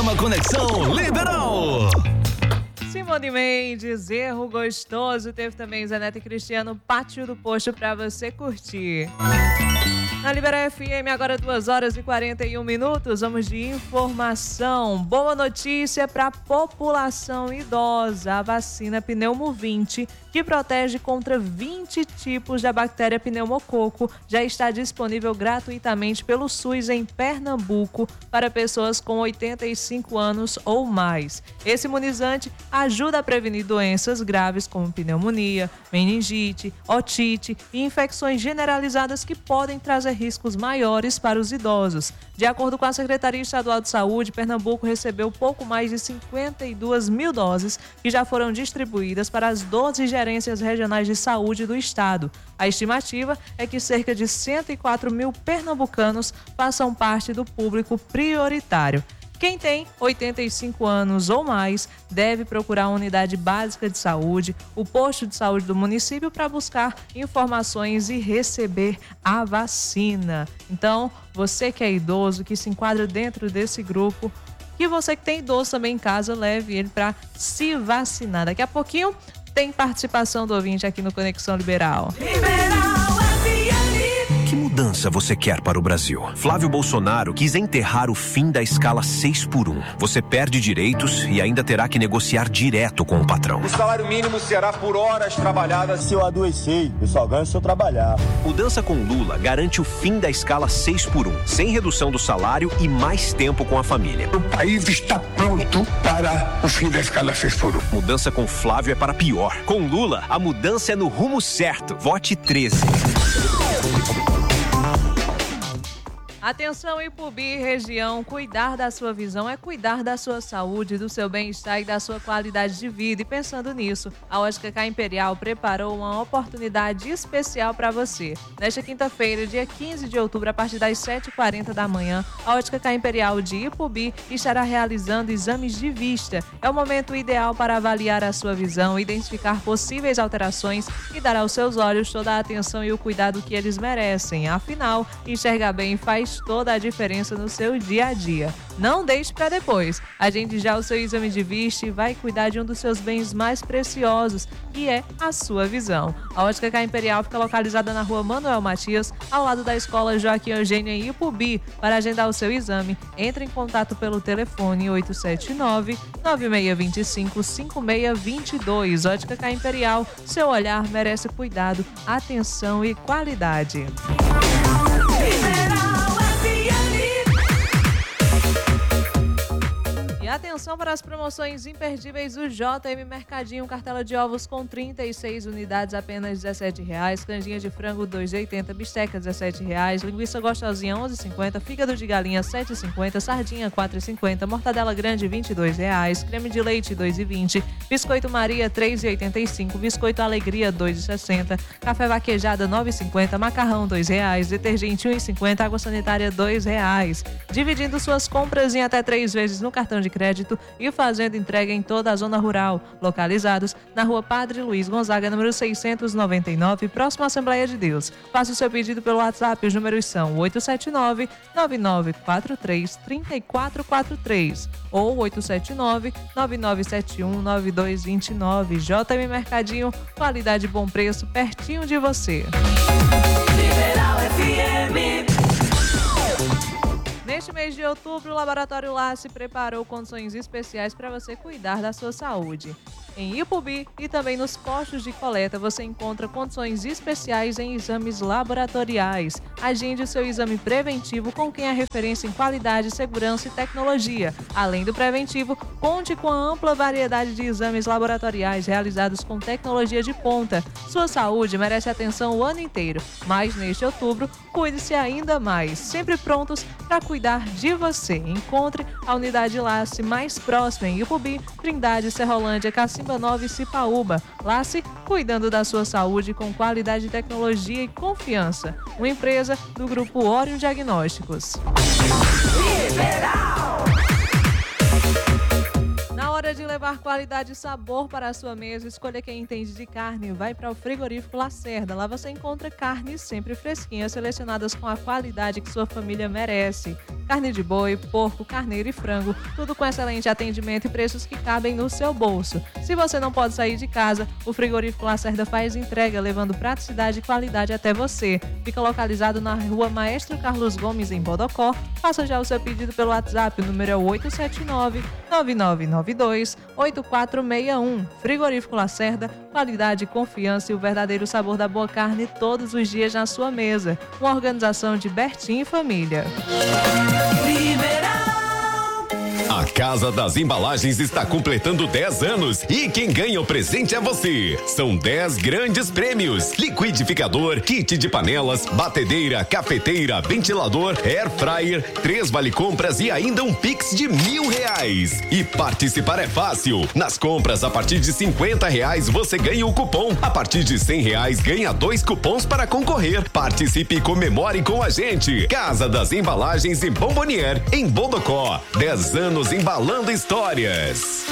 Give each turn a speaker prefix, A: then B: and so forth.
A: Programa Conexão Liberal.
B: Simone Mendes, Erro Gostoso. Teve também Zé Neto e Cristiano, Pátio do Posto, pra você curtir. Na Liberal FM, agora 2h41. Vamos de informação. Boa notícia para a população idosa. A vacina Pneumo20, que protege contra 20 tipos da bactéria pneumococo, já está disponível gratuitamente pelo SUS em Pernambuco para pessoas com 85 anos ou mais. Esse imunizante ajuda a prevenir doenças graves como pneumonia, meningite, otite e infecções generalizadas que podem trazer riscos maiores para os idosos. De acordo com a Secretaria Estadual de Saúde, Pernambuco recebeu pouco mais de 52 mil doses que já foram distribuídas para as 12 gerências regionais de saúde do estado. A estimativa é que cerca de 104 mil pernambucanos façam parte do público prioritário. Quem tem 85 anos ou mais deve procurar a unidade básica de saúde, o posto de saúde do município para buscar informações e receber a vacina. Então, você que é idoso, que se enquadra dentro desse grupo, e você que tem idoso também em casa, leve ele para se vacinar. Daqui a pouquinho tem participação do ouvinte aqui no Conexão Liberal.
C: Que mudança você quer para o Brasil? Flávio Bolsonaro quis enterrar o fim da escala 6x1. Você perde direitos e ainda terá que negociar direto com o patrão.
D: O salário mínimo será por horas trabalhadas.
E: Se eu adoecer, eu só ganho se eu trabalhar.
C: Mudança com Lula garante o fim da escala 6x1, sem redução do salário e mais tempo com a família.
F: O país está pronto para o fim da escala 6x1.
C: Mudança com Flávio é para pior. Com Lula, a mudança é no rumo certo. Vote 13.
B: Atenção, Ipubi, região, cuidar da sua visão é cuidar da sua saúde, do seu bem-estar e da sua qualidade de vida. E pensando nisso, a Ótica K Imperial preparou uma oportunidade especial para você. Nesta quinta-feira, dia 15 de outubro, a partir das 7h40 da manhã, a Ótica K Imperial de Ipubi estará realizando exames de vista. É o momento ideal para avaliar a sua visão, identificar possíveis alterações e dar aos seus olhos toda a atenção e o cuidado que eles merecem. Afinal, enxergar bem faz toda a diferença no seu dia a dia. Não deixe para depois. Agende já o seu exame de vista e vai cuidar de um dos seus bens mais preciosos, que é a sua visão. A Ótica K Imperial fica localizada na rua Manuel Matias, ao lado da Escola Joaquim Eugênio em Ipubi. Para agendar o seu exame, entre em contato pelo telefone 879-9625-5622. Ótica K Imperial, seu olhar merece cuidado, atenção e qualidade. E atenção para as promoções imperdíveis do JM Mercadinho. Cartela de ovos com 36 unidades, apenas R$17. Canjinha de frango, R$2,80. Bisteca, R$17. Linguiça gostosinha, R$11,50. Fígado de galinha, R$7,50. Sardinha, R$4,50. Mortadela grande, R$22. Creme de leite, R$2,20. Biscoito Maria, R$3,85. Biscoito Alegria, R$2,60. Café vaquejada, R$9,50. Macarrão, R$2. Detergente, R$1,50. Água sanitária, R$2. Dividindo suas compras em até 3 vezes no cartão de crédito e fazendo entrega em toda a zona rural, localizados na rua Padre Luiz Gonzaga, número 699, próximo à Assembleia de Deus. Faça o seu pedido pelo WhatsApp, os números são 879-9943-3443 ou 879-9971-9229. JM Mercadinho, qualidade e bom preço, pertinho de você.
G: Liberal FM.
B: Neste mês de outubro, o Laboratório LACE preparou condições especiais para você cuidar da sua saúde. Em Ipubi e também nos postos de coleta, você encontra condições especiais em exames laboratoriais. Agende o seu exame preventivo com quem é referência em qualidade, segurança e tecnologia. Além do preventivo, conte com a ampla variedade de exames laboratoriais realizados com tecnologia de ponta. Sua saúde merece atenção o ano inteiro, mas neste outubro, cuide-se ainda mais. Sempre prontos para cuidar de você. Encontre a unidade LACE mais próxima em Ipubi, Trindade, Serrolândia, Cacimba Nova e Cipaúba. LACE, cuidando da sua saúde com qualidade de tecnologia e confiança. Uma empresa do Grupo Ório Diagnósticos.
G: Liberal.
B: Na hora de levar levar qualidade e sabor para a sua mesa, escolha quem entende de carne. Vai para o Frigorífico Lacerda. Lá você encontra carnes sempre fresquinhas, selecionadas com a qualidade que sua família merece. Carne de boi, porco, carneiro e frango, tudo com excelente atendimento e preços que cabem no seu bolso. Se você não pode sair de casa, o Frigorífico Lacerda faz entrega, levando praticidade e qualidade até você. Fica localizado na Rua Maestro Carlos Gomes, em Bodocó. Faça já o seu pedido pelo WhatsApp, o número é 879-9992-8461. Frigorífico Lacerda, qualidade, confiança e o verdadeiro sabor da boa carne todos os dias na sua mesa. Uma organização de Bertinho e Família.
A: A Casa das Embalagens está completando 10 anos e quem ganha o presente é você. São 10 grandes prêmios: liquidificador, kit de panelas, batedeira, cafeteira, ventilador, air fryer, 3 vale-compras e ainda um Pix de R$1.000. E participar é fácil. Nas compras a partir de R$50 você ganha o cupom. A partir de R$100 ganha 2 cupons para concorrer. Participe e comemore com a gente. Casa das Embalagens em Bombonier, em Bodocó. 10 anos embalando histórias.